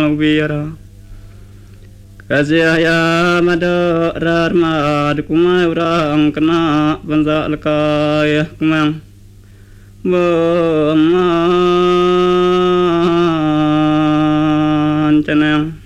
Wira Kazaya Mada Rarma Kumai Urang Kena Banza Lekaya Kumang Beman Canang